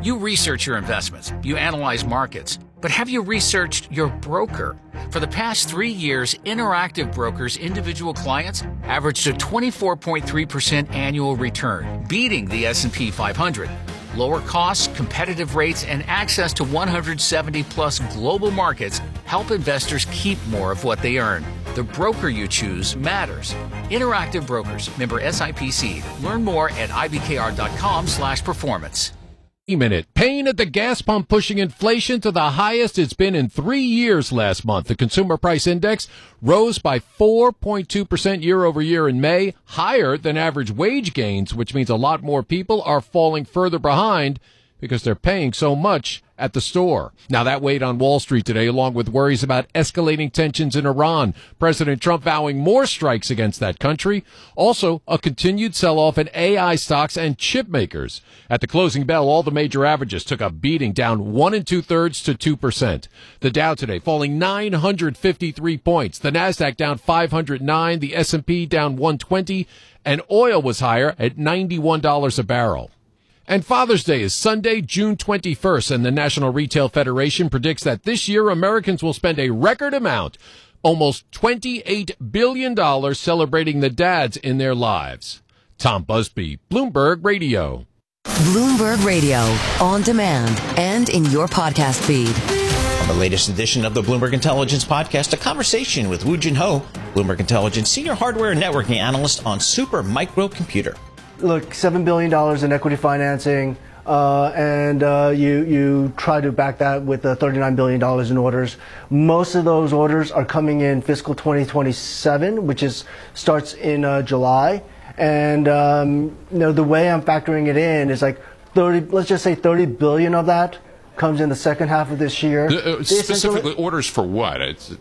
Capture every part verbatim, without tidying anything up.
You research your investments, you analyze markets, but have you researched your broker? For the past three years, Interactive Brokers' individual clients averaged a twenty-four point three percent annual return, beating the S and P five hundred. Lower costs, competitive rates, and access to one hundred seventy plus global markets help investors keep more of what they earn. The broker you choose matters. Interactive Brokers, member S I P C. Learn more at ibkr.com slash performance. Minute. Pain at the gas pump pushing inflation to the highest it's been in three years last month. The Consumer Price Index rose by four point two percent year over year in May, higher than average wage gains, which means a lot more people are falling further behind because they're paying so much at the store. Now, that weighed on Wall Street today, along with worries about escalating tensions in Iran, President Trump vowing more strikes against that country. Also, a continued sell-off in A I stocks and chip makers. At the closing bell, all the major averages took a beating, down one and two-thirds to two percent. The Dow today falling nine hundred fifty-three points. The Nasdaq down five hundred nine, the S and P down one hundred twenty, and oil was higher at ninety-one dollars a barrel. And Father's Day is Sunday, June twenty-first, and the National Retail Federation predicts that this year Americans will spend a record amount, almost twenty-eight billion dollars, celebrating the dads in their lives. Tom Busby, Bloomberg Radio. Bloomberg Radio, on demand and in your podcast feed. On the latest edition of the Bloomberg Intelligence Podcast, a conversation with Woo Jin Ho, Bloomberg Intelligence Senior Hardware and Networking Analyst on Super Microcomputer. Look, seven billion dollars in equity financing, uh, and uh, you you try to back that with uh, thirty-nine billion dollars in orders. Most of those orders are coming in fiscal twenty twenty-seven, which is starts in uh, July. And um, you know, the way I'm factoring it in is like thirty. Let's just say thirty billion of that comes in the second half of this year. Uh, specifically, orders for what? It's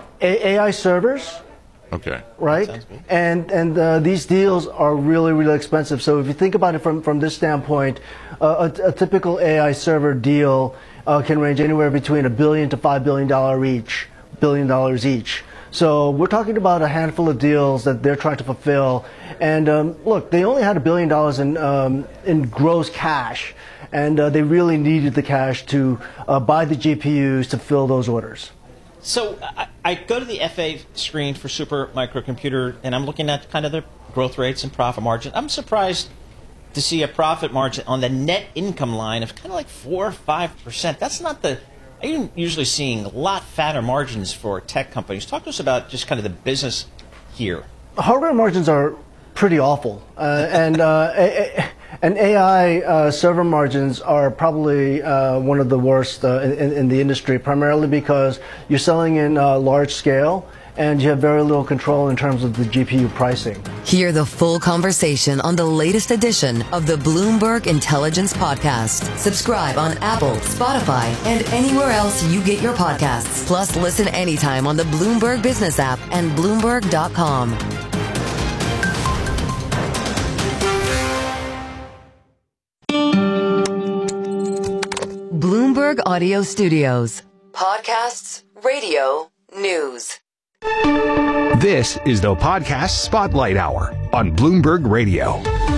A I servers. Okay. Right? And and uh, these deals are really, really expensive. So if you think about it from, from this standpoint, uh, a, a typical A I server deal uh, can range anywhere between a billion to five billion dollars each, billion dollars each. So we're talking about a handful of deals that they're trying to fulfill. And um, look, they only had a billion dollars in um, in gross cash, and uh, they really needed the cash to uh, buy the G P Us to fill those orders. So I, I go to the F A screen for Super Microcomputer, and I'm looking at kind of the growth rates and profit margin. I'm surprised to see a profit margin on the net income line of kind of like four or five percent. That's not the. I'm usually seeing a lot fatter margins for tech companies. Talk to us about just kind of the business here. Hardware margins are pretty awful, uh, and uh, a, a, and A I uh, server margins are probably uh, one of the worst uh, in, in the industry, primarily because you're selling in uh, large scale and you have very little control in terms of the G P U pricing. Hear the full conversation on the latest edition of the Bloomberg Intelligence Podcast. Subscribe on Apple, Spotify, and anywhere else you get your podcasts. Plus, listen anytime on the Bloomberg Business app and Bloomberg dot com. Bloomberg Audio Studios. Podcasts, radio, news. This is the Podcast Spotlight Hour on Bloomberg Radio.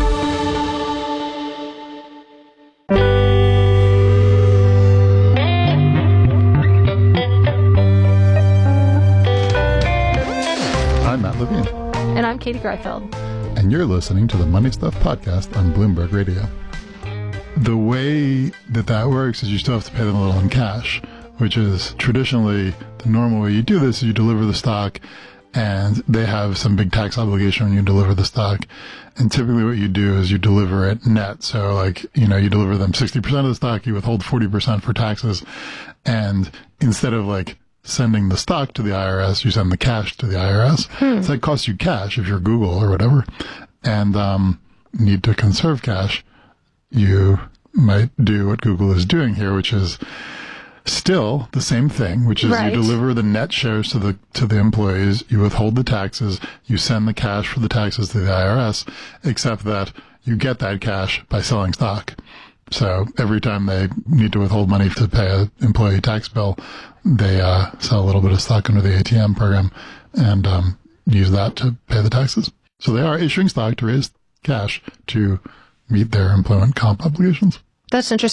I'm Matt Levine. And I'm Katie Greifeld. And you're listening to the Money Stuff Podcast on Bloomberg Radio. The way that that works is you still have to pay them a little in cash, which is traditionally the normal way you do this is you deliver the stock and they have some big tax obligation when you deliver the stock. And typically what you do is you deliver it net. So like, you know, you deliver them sixty percent of the stock, you withhold forty percent for taxes. And instead of like sending the stock to the I R S, you send the cash to the I R S. Hmm. So that costs you cash if you're Google or whatever. And, um, need to conserve cash. You might do what Google is doing here, which is still the same thing, which is right. You deliver the net shares to the to the employees, you withhold the taxes, you send the cash for the taxes to the I R S, except that you get that cash by selling stock. So every time they need to withhold money to pay an employee tax bill, they uh, sell a little bit of stock under the A T M program and um, use that to pay the taxes. So they are issuing stock to raise cash to meet their employment comp obligations. That's interesting.